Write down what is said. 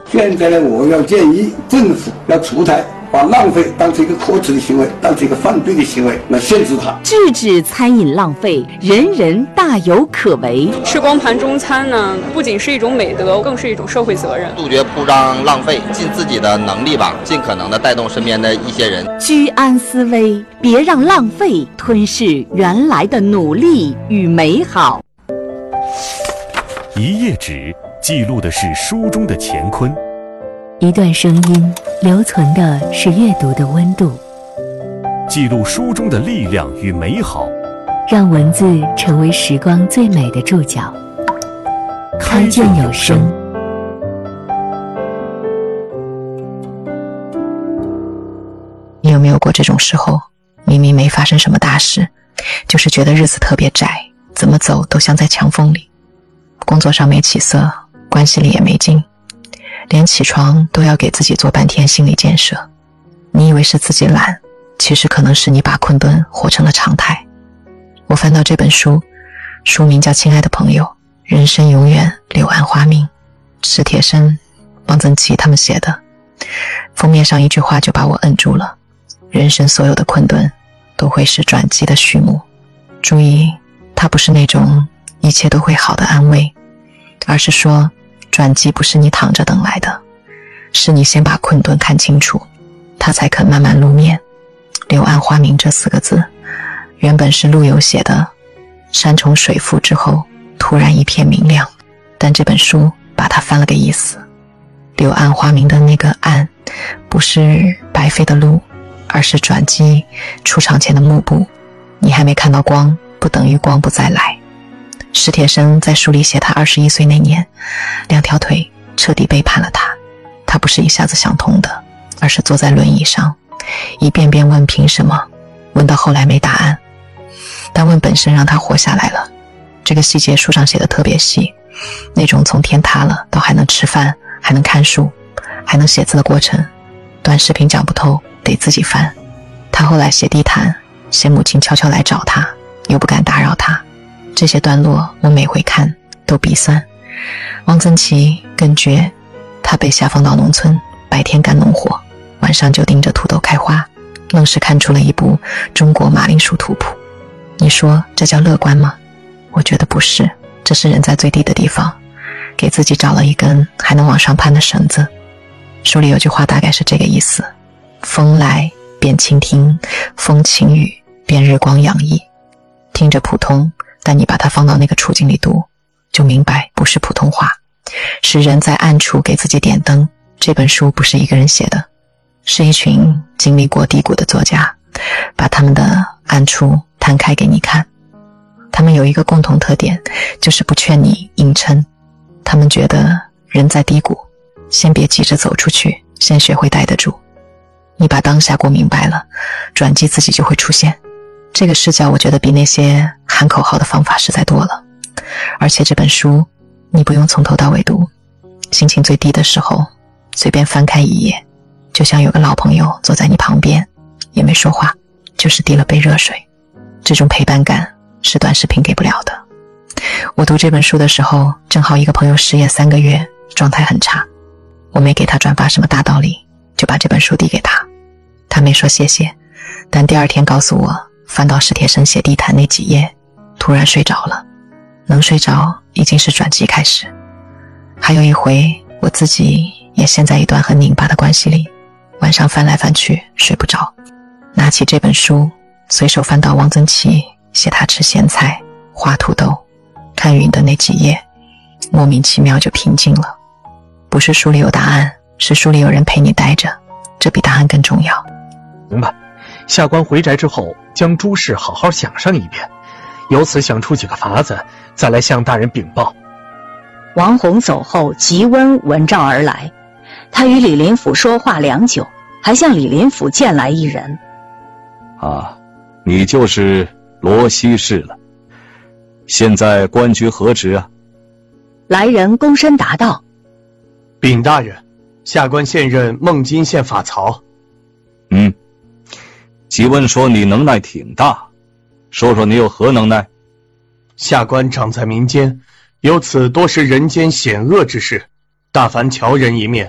现在呢，我要建议政府要出台，把浪费当成一个可耻的行为，当成一个犯罪的行为来限制它， 制止餐饮浪费，人人大有可为。 吃光盘中餐呢，不仅是一种美德，更是一种社会责任。 杜绝铺张浪费，尽自己的能力吧，尽可能的带动身边的一些人。 居安思危，别让浪费吞噬原来的努力与美好。 一页纸记录的是书中的乾坤， 一段声音留存的是阅读的温度， 记录书中的力量与美好， 让文字成为时光最美的注脚。开卷有声。 你有没有过这种时候，明明没发生什么大事，就是觉得日子特别窄，怎么走都像在墙缝里，工作上没起色，关系里也没劲，连起床都要给自己做半天心理建设。你以为是自己懒，其实可能是你把困顿活成了常态。我翻到这本书，书名叫《亲爱的朋友》，人生永远柳暗花明，史铁生、汪曾祺他们写的。封面上一句话就把我摁住了，人生所有的困顿都会是转机的序幕。注意，它不是那种一切都会好的安慰，而是说转机不是你躺着等来的，是你先把困顿看清楚，它才肯慢慢露面。柳暗花明这4个字原本是陆游写的，山重水复之后突然一片明亮，但这本书把它翻了个意思。柳暗花明的那个暗不是白费的路，而是转机出场前的幕布。你还没看到光，不等于光不再来。史铁生在书里写他21岁那年，2条腿彻底背叛了他。他不是一下子想通的，而是坐在轮椅上一遍遍问凭什么，问到后来没答案，但问本身让他活下来了。这个细节书上写的特别细，那种从天塌了到还能吃饭，还能看书，还能写字的过程，短视频讲不透，得自己翻。他后来写地毯，写母亲悄悄来找他，又不敢打扰他，这些段落我每回看都鼻酸。汪曾祺更绝，他被下放到农村，白天干农活，晚上就盯着土豆开花，愣是看出了一部中国马铃薯图谱。你说这叫乐观吗？我觉得不是，这是人在最低的地方给自己找了一根还能往上攀的绳子。书里有句话大概是这个意思：风来便倾听，风晴雨便日光洋溢。听着普通，但你把它放到那个处境里读，就明白不是普通话，是人在暗处给自己点灯。这本书不是一个人写的，是一群经历过低谷的作家，把他们的暗处摊开给你看。他们有一个共同特点，就是不劝你硬撑。他们觉得人在低谷，先别急着走出去，先学会待得住。你把当下过明白了，转机自己就会出现。这个视角我觉得比那些喊口号的方法实在多了。而且这本书你不用从头到尾读，心情最低的时候随便翻开一页，就像有个老朋友坐在你旁边，也没说话，就是递了杯热水。这种陪伴感是短视频给不了的。我读这本书的时候，正好一个朋友失业3个月，状态很差。我没给他转发什么大道理，就把这本书递给他。他没说谢谢，但第2天告诉我，翻到史铁生写地毯那几页，突然睡着了。能睡着已经是转机开始。还有一回，我自己也陷在一段很拧巴的关系里，晚上翻来翻去睡不着，拿起这本书，随手翻到汪曾祺写他吃咸菜、画土豆、看云的那几页，莫名其妙就平静了。不是书里有答案，是书里有人陪你待着，这比答案更重要。 明白。下官回宅之后，将诸事好好想上一遍，由此想出几个法子，再来向大人禀报。 王弘走后，吉温闻召而来，他与李林甫说话良久，还向李林甫荐来一人。 啊，你就是罗西氏了。现在官居何职啊？ 来人躬身答道： 禀大人，下官现任孟津县法曹。 吉温说你能耐挺大，说说你有何能耐？ 下官长在民间，由此多识人间险恶之事，大凡瞧人一面，